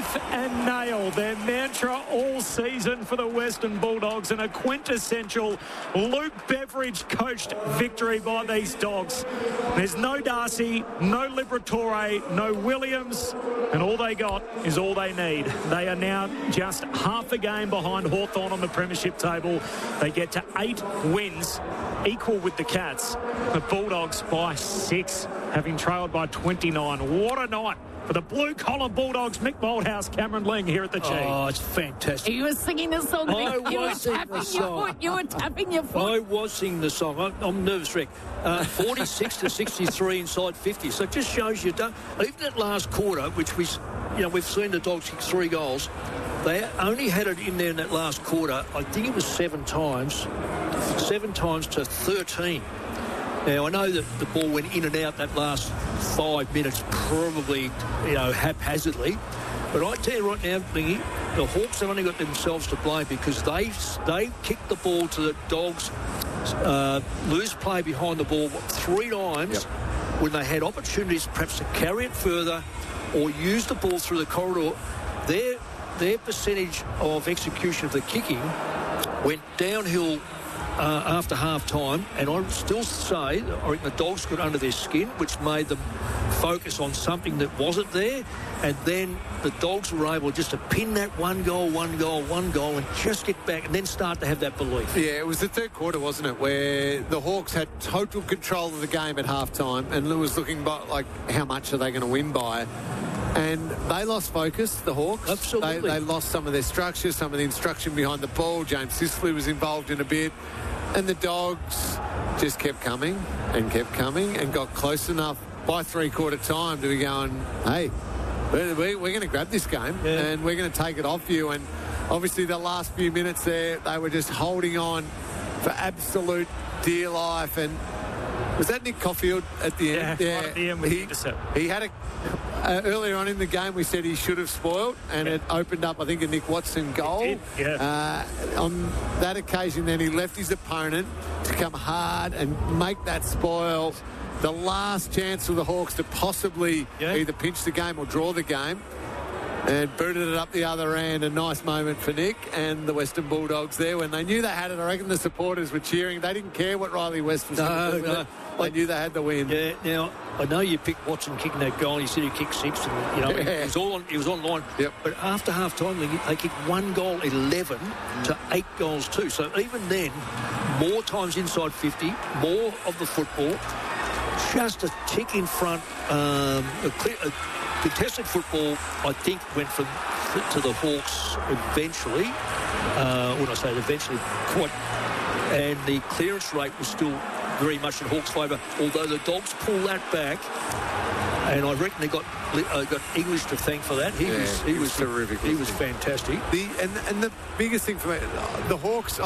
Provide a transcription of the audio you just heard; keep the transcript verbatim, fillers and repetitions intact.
tooth and nail. Their mantra all season for the Western Bulldogs, and a quintessential Luke Beveridge coached victory by these Dogs. There's no Darcy, no Liberatore, no Williams, and all they got is all they need. They are now just half a game behind Hawthorn on the premiership table. They get to eight wins, equal with the Cats. The Bulldogs by six, having trailed by twenty-nine. What a night for the blue-collar Bulldogs. Mick Bolthouse, Cameron Ling here at the Chief. Oh, it's fantastic. You were singing the song. I you were was singing tapping the your song. foot. You were tapping your foot. I was singing the song. I'm, I'm nervous wreck. Uh, forty-six to sixty-three inside fifty. So it just shows you, don't, even that last quarter, which we, you know, we've seen the Dogs kick three goals. They only had it in there in that last quarter. I think it was seven times, seven times to thirteen. Now, I know that the ball went in and out that last five minutes, probably, you know, haphazardly. But I tell you right now, Bingy, the Hawks have only got themselves to blame because they they kicked the ball to the Dogs, uh, loose play behind the ball three times yep. when they had opportunities perhaps to carry it further or use the ball through the corridor. Their, their percentage of execution of the kicking went downhill Uh, after half-time, and I still say I think the Dogs got under their skin, which made them focus on something that wasn't there, and then the Dogs were able just to pin that one goal, one goal, one goal, and just get back and then start to have that belief. Yeah, it was the third quarter, wasn't it, where the Hawks had total control of the game at half-time, and Lou was looking by, like, how much are they going to win by? And they lost focus, the Hawks. Absolutely. They, they lost some of their structure, some of the instruction behind the ball. James Sicily was involved in a bit. And the Dogs just kept coming and kept coming and got close enough by three-quarter time to be going, hey, we're, we're, we're going to grab this game yeah. and we're going to take it off you. And obviously the last few minutes there, they were just holding on for absolute dear life. And was that Nick Caulfield at the end? Yeah, yeah. At the end with he, he had a... Uh, earlier on in the game, we said he should have spoiled, and yeah. it opened up, I think, a Nick Watson goal. It did, yeah. Uh, on that occasion, then he left his opponent to come hard and make that spoil. The last chance for the Hawks to possibly yeah. either pinch the game or draw the game. And booted it up the other end. A nice moment for Nick and the Western Bulldogs there. When they knew they had it, I reckon the supporters were cheering. They didn't care what Riley West was no, doing. No. They knew they had the win. Yeah, now, I know you picked Watson kicking that goal. You said he kicked six. And, you know, yeah. it was all on, it was online. Yep. But after half-time, they, they kicked one goal, eleven, mm. to eight goals, two. So even then, more times inside fifty, more of the football, just a tick in front, um, a clear... A, contested football, I think, went from to the Hawks eventually. Uh, when I say eventually, quite, and the clearance rate was still very much in Hawks' favour. Although the Dogs pulled that back, and I reckon they got uh, got English to thank for that. He yeah, was he, he was, was terrific. He was fantastic. The and and the biggest thing for me, the Hawks.